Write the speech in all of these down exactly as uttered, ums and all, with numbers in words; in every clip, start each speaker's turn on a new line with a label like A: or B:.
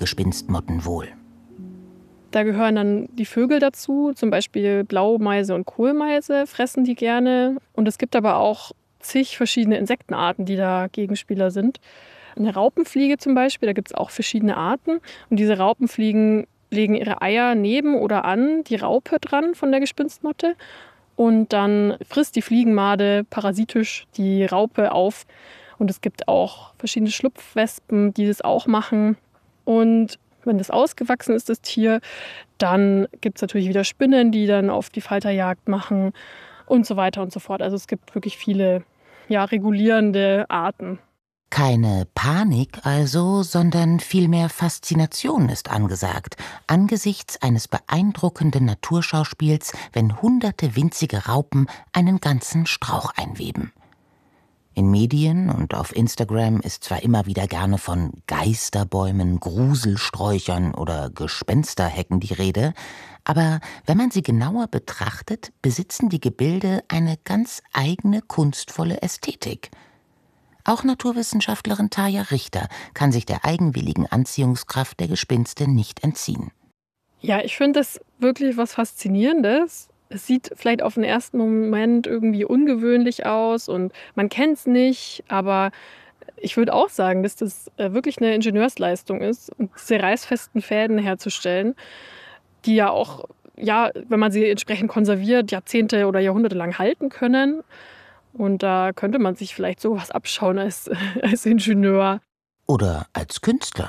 A: Gespinstmotten wohl?
B: Da gehören dann die Vögel dazu, zum Beispiel Blaumeise und Kohlmeise fressen die gerne. Und es gibt aber auch zig verschiedene Insektenarten, die da Gegenspieler sind. Eine Raupenfliege zum Beispiel, da gibt es auch verschiedene Arten. Und diese Raupenfliegen legen ihre Eier neben oder an die Raupe dran von der Gespinstmotte. Und dann frisst die Fliegenmade parasitisch die Raupe auf. Und es gibt auch verschiedene Schlupfwespen, die das auch machen. Und wenn das ausgewachsen ist, das Tier, dann gibt es natürlich wieder Spinnen, die dann auf die Falterjagd machen und so weiter und so fort. Also es gibt wirklich viele ja, regulierende Arten.
A: Keine Panik also, sondern vielmehr Faszination ist angesagt, angesichts eines beeindruckenden Naturschauspiels, wenn hunderte winzige Raupen einen ganzen Strauch einweben. In Medien und auf Instagram ist zwar immer wieder gerne von Geisterbäumen, Gruselsträuchern oder Gespensterhecken die Rede, aber wenn man sie genauer betrachtet, besitzen die Gebilde eine ganz eigene kunstvolle Ästhetik. Auch Naturwissenschaftlerin Tarja Richter kann sich der eigenwilligen Anziehungskraft der Gespinste nicht entziehen.
B: Ja, ich finde das wirklich was Faszinierendes. Es sieht vielleicht auf den ersten Moment irgendwie ungewöhnlich aus und man kennt es nicht, aber ich würde auch sagen, dass das wirklich eine Ingenieursleistung ist, diese reißfesten Fäden herzustellen, die ja auch, ja, wenn man sie entsprechend konserviert, Jahrzehnte oder Jahrhunderte lang halten können. Und da könnte man sich vielleicht sowas abschauen als, als Ingenieur.
A: Oder als Künstler.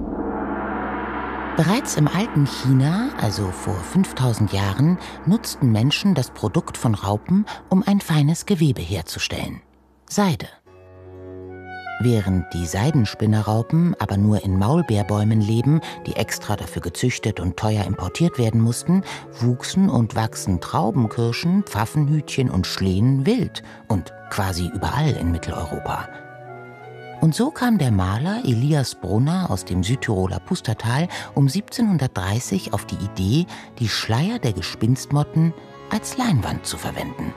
A: Bereits im alten China, also vor fünftausend Jahren, nutzten Menschen das Produkt von Raupen, um ein feines Gewebe herzustellen: Seide. Während die Seidenspinnerraupen aber nur in Maulbeerbäumen leben, die extra dafür gezüchtet und teuer importiert werden mussten, wuchsen und wachsen Traubenkirschen, Pfaffenhütchen und Schlehen wild und quasi überall in Mitteleuropa. Und so kam der Maler Elias Brunner aus dem Südtiroler Pustertal um siebzehnhundertdreißig auf die Idee, die Schleier der Gespinstmotten als Leinwand zu verwenden.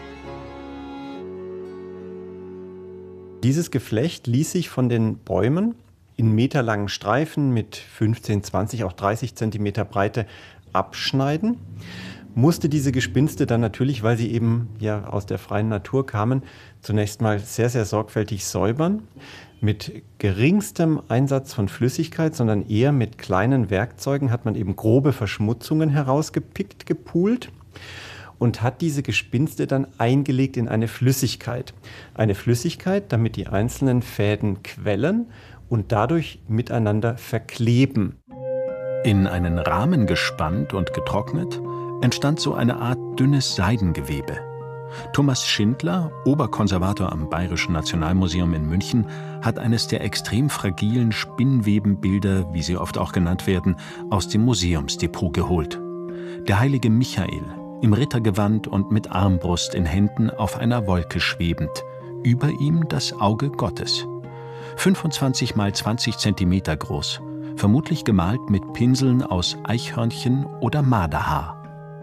C: Dieses Geflecht ließ sich von den Bäumen in meterlangen Streifen mit fünfzehn, zwanzig, auch dreißig Zentimeter Breite abschneiden. Musste diese Gespinste dann natürlich, weil sie eben ja aus der freien Natur kamen, zunächst mal sehr, sehr sorgfältig säubern. Mit geringstem Einsatz von Flüssigkeit, sondern eher mit kleinen Werkzeugen hat man eben grobe Verschmutzungen herausgepickt, gepult und hat diese Gespinste dann eingelegt in eine Flüssigkeit. Eine Flüssigkeit, damit die einzelnen Fäden quellen und dadurch miteinander verkleben.
D: In einen Rahmen gespannt und getrocknet, entstand so eine Art dünnes Seidengewebe. Thomas Schindler, Oberkonservator am Bayerischen Nationalmuseum in München, hat eines der extrem fragilen Spinnwebenbilder, wie sie oft auch genannt werden, aus dem Museumsdepot geholt. Der heilige Michael, im Rittergewand und mit Armbrust in Händen auf einer Wolke schwebend, über ihm das Auge Gottes. fünfundzwanzig mal zwanzig Zentimeter groß, vermutlich gemalt mit Pinseln aus Eichhörnchen oder Marderhaar.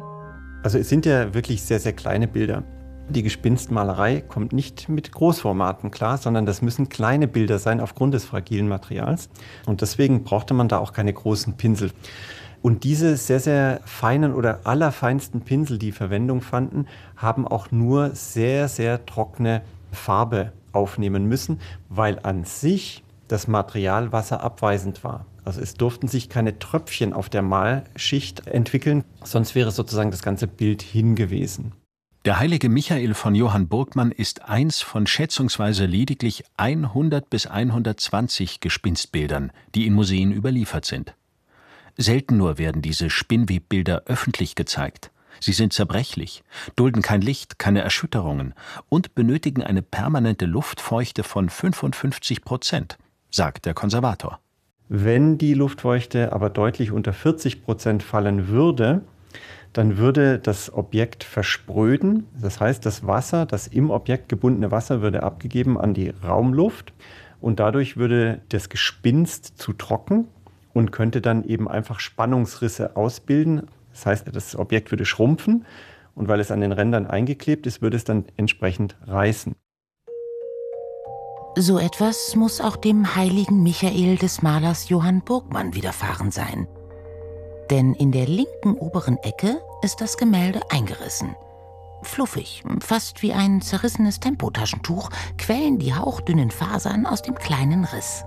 C: Also es sind ja wirklich sehr, sehr kleine Bilder. Die Gespinstmalerei kommt nicht mit Großformaten klar, sondern das müssen kleine Bilder sein aufgrund des fragilen Materials. Und deswegen brauchte man da auch keine großen Pinsel. Und diese sehr, sehr feinen oder allerfeinsten Pinsel, die Verwendung fanden, haben auch nur sehr, sehr trockene Farbe aufnehmen müssen, weil an sich das Material wasserabweisend war. Also es durften sich keine Tröpfchen auf der Malschicht entwickeln, sonst wäre sozusagen das ganze Bild hin gewesen.
D: Der heilige Michael von Johann Burgmann ist eins von schätzungsweise lediglich hundert bis hundertzwanzig Gespinstbildern, die in Museen überliefert sind. Selten nur werden diese Spinnwebbilder öffentlich gezeigt. Sie sind zerbrechlich, dulden kein Licht, keine Erschütterungen und benötigen eine permanente Luftfeuchte von fünfundfünfzig Prozent, sagt der Konservator.
C: Wenn die Luftfeuchte aber deutlich unter vierzig Prozent fallen würde, dann würde das Objekt verspröden. Das heißt, das Wasser, das im Objekt gebundene Wasser, würde abgegeben an die Raumluft und dadurch würde das Gespinst zu trocken und könnte dann eben einfach Spannungsrisse ausbilden. Das heißt, das Objekt würde schrumpfen und weil es an den Rändern eingeklebt ist, würde es dann entsprechend reißen.
A: So etwas muss auch dem heiligen Michael des Malers Johann Burgmann widerfahren sein. Denn in der linken oberen Ecke ist das Gemälde eingerissen. Fluffig, fast wie ein zerrissenes Tempotaschentuch, quellen die hauchdünnen Fasern aus dem kleinen Riss.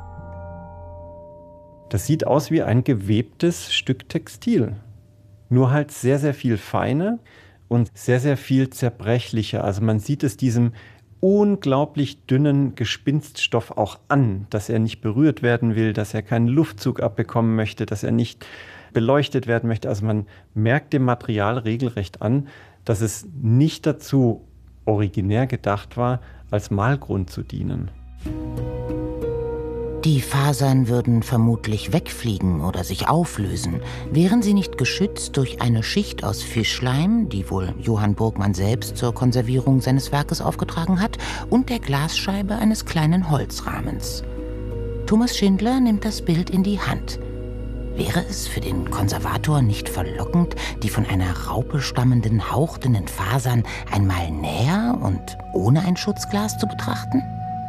C: Das sieht aus wie ein gewebtes Stück Textil. Nur halt sehr, sehr viel feiner und sehr, sehr viel zerbrechlicher. Also man sieht es diesem unglaublich dünnen Gespinststoff auch an, dass er nicht berührt werden will, dass er keinen Luftzug abbekommen möchte, dass er nicht beleuchtet werden möchte. Also man merkt dem Material regelrecht an, dass es nicht dazu originär gedacht war, als Malgrund zu dienen.
A: Die Fasern würden vermutlich wegfliegen oder sich auflösen, wären sie nicht geschützt durch eine Schicht aus Fischleim, die wohl Johann Burgmann selbst zur Konservierung seines Werkes aufgetragen hat, und der Glasscheibe eines kleinen Holzrahmens. Thomas Schindler nimmt das Bild in die Hand. Wäre es für den Konservator nicht verlockend, die von einer Raupe stammenden, hauchdünnen Fasern einmal näher und ohne ein Schutzglas zu betrachten?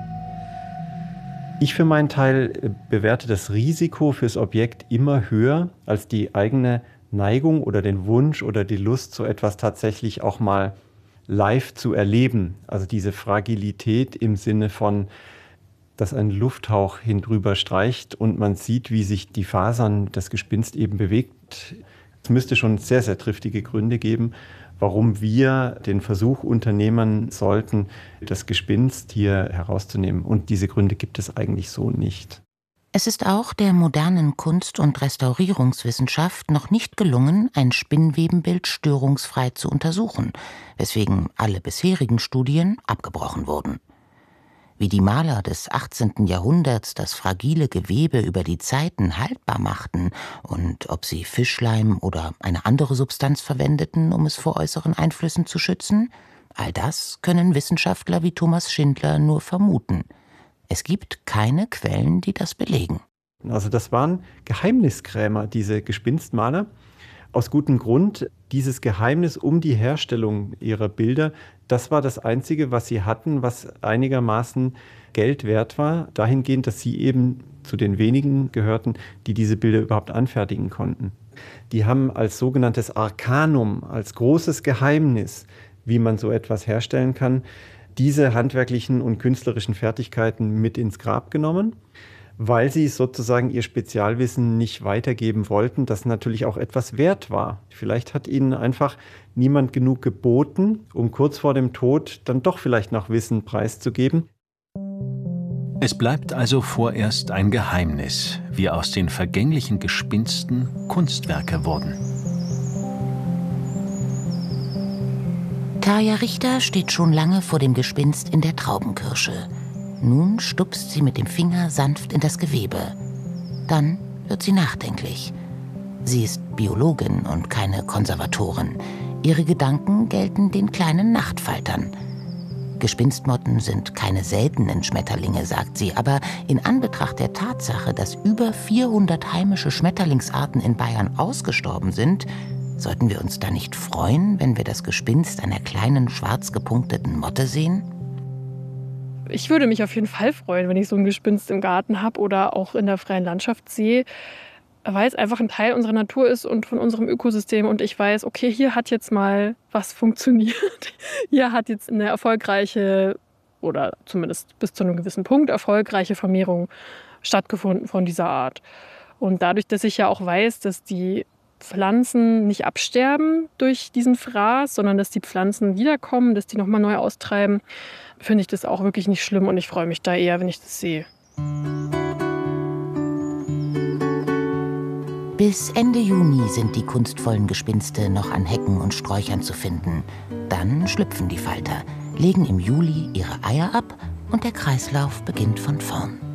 C: Ich für meinen Teil bewerte das Risiko fürs Objekt immer höher als die eigene Neigung oder den Wunsch oder die Lust, so etwas tatsächlich auch mal live zu erleben. Also diese Fragilität im Sinne von, dass ein Lufthauch hindrüber streicht und man sieht, wie sich die Fasern, das Gespinst eben bewegt. Es müsste schon sehr, sehr triftige Gründe geben, warum wir den Versuch unternehmen sollten, das Gespinst hier herauszunehmen. Und diese Gründe gibt es eigentlich so nicht.
A: Es ist auch der modernen Kunst- und Restaurierungswissenschaft noch nicht gelungen, ein Spinnwebenbild störungsfrei zu untersuchen, weswegen alle bisherigen Studien abgebrochen wurden. Wie die Maler des achtzehnten Jahrhunderts das fragile Gewebe über die Zeiten haltbar machten und ob sie Fischleim oder eine andere Substanz verwendeten, um es vor äußeren Einflüssen zu schützen, all das können Wissenschaftler wie Thomas Schindler nur vermuten. Es gibt keine Quellen, die das belegen.
C: Also das waren Geheimniskrämer, diese Gespinstmaler. Aus gutem Grund, dieses Geheimnis um die Herstellung ihrer Bilder, das war das Einzige, was sie hatten, was einigermaßen Geld wert war, dahingehend, dass sie eben zu den wenigen gehörten, die diese Bilder überhaupt anfertigen konnten. Die haben als sogenanntes Arkanum, als großes Geheimnis, wie man so etwas herstellen kann, diese handwerklichen und künstlerischen Fertigkeiten mit ins Grab genommen, weil sie sozusagen ihr Spezialwissen nicht weitergeben wollten, das natürlich auch etwas wert war. Vielleicht hat ihnen einfach niemand genug geboten, um kurz vor dem Tod dann doch vielleicht noch Wissen preiszugeben.
D: Es bleibt also vorerst ein Geheimnis, wie aus den vergänglichen Gespinsten Kunstwerke wurden.
A: Tarja Richter steht schon lange vor dem Gespinst in der Traubenkirsche. Nun stupst sie mit dem Finger sanft in das Gewebe. Dann wird sie nachdenklich. Sie ist Biologin und keine Konservatorin. Ihre Gedanken gelten den kleinen Nachtfaltern. Gespinstmotten sind keine seltenen Schmetterlinge, sagt sie, aber in Anbetracht der Tatsache, dass über vierhundert heimische Schmetterlingsarten in Bayern ausgestorben sind, sollten wir uns da nicht freuen, wenn wir das Gespinst einer kleinen schwarz gepunkteten Motte sehen?
B: Ich würde mich auf jeden Fall freuen, wenn ich so ein Gespinst im Garten habe oder auch in der freien Landschaft sehe, weil es einfach ein Teil unserer Natur ist und von unserem Ökosystem. Und ich weiß, okay, hier hat jetzt mal was funktioniert. Hier hat jetzt eine erfolgreiche oder zumindest bis zu einem gewissen Punkt erfolgreiche Vermehrung stattgefunden von dieser Art. Und dadurch, dass ich ja auch weiß, dass die Pflanzen nicht absterben durch diesen Fraß, sondern dass die Pflanzen wiederkommen, dass die nochmal neu austreiben, finde ich das auch wirklich nicht schlimm und ich freue mich da eher, wenn ich das sehe.
A: Bis Ende Juni sind die kunstvollen Gespinste noch an Hecken und Sträuchern zu finden. Dann schlüpfen die Falter, legen im Juli ihre Eier ab und der Kreislauf beginnt von vorn.